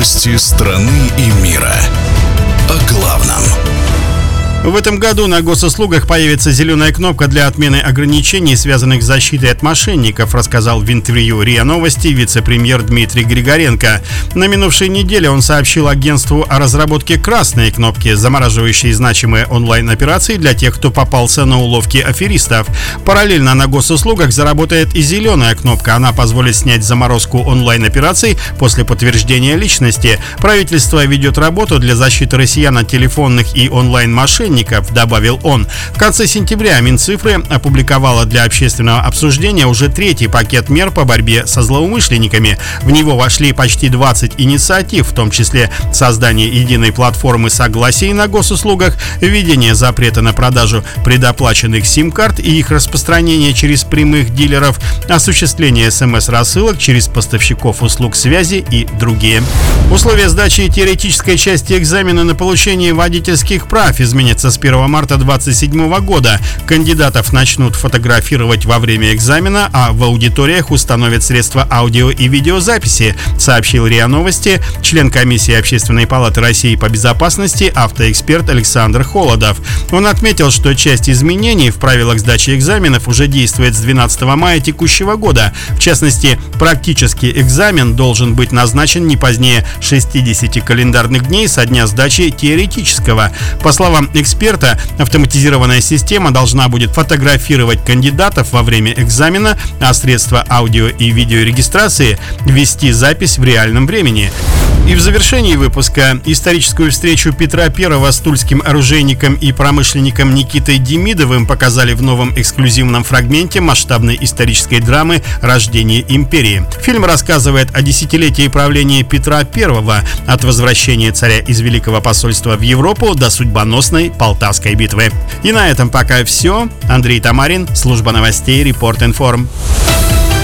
Новости страны и мира. О главном. В этом году на госуслугах появится зеленая кнопка для отмены ограничений, связанных с защитой от мошенников, рассказал в интервью РИА Новости вице-премьер Дмитрий Григоренко. На минувшей неделе он сообщил агентству о разработке красной кнопки, замораживающей значимые онлайн-операции для тех, кто попался на уловки аферистов. Параллельно на госуслугах заработает и зеленая кнопка. Она позволит снять заморозку онлайн-операций после подтверждения личности. Правительство ведет работу для защиты россиян от телефонных и онлайн-мошенников, добавил он. В конце сентября Минцифры опубликовала для общественного обсуждения уже третий пакет мер по борьбе со злоумышленниками. В него вошли почти 20 инициатив, в том числе создание единой платформы согласий на госуслугах, введение запрета на продажу предоплаченных сим-карт и их распространение через прямых дилеров, осуществление СМС-рассылок через поставщиков услуг связи и другие. Условия сдачи теоретической части экзамена на получение водительских прав изменятся с 1 марта 2027 года. Кандидатов начнут фотографировать во время экзамена, а в аудиториях установят средства аудио и видеозаписи, сообщил РИА Новости член комиссии Общественной палаты России по безопасности, автоэксперт Александр Холодов. Он отметил, что часть изменений в правилах сдачи экзаменов уже действует с 12 мая текущего года. В частности, практический экзамен должен быть назначен не позднее 60 календарных дней со дня сдачи теоретического. По словам эксперта, автоматизированная система должна будет фотографировать кандидатов во время экзамена, а средства аудио и видеорегистрации вести запись в реальном времени. И в завершении выпуска историческую встречу Петра I с тульским оружейником и промышленником Никитой Демидовым показали в новом эксклюзивном фрагменте масштабной исторической драмы «Рождение империи». Фильм рассказывает о десятилетии правления Петра I, от возвращения царя из Великого посольства в Европу до судьбоносной Полтавской битвы. И на этом пока все. Андрей Тамарин, служба новостей Репорт Информ.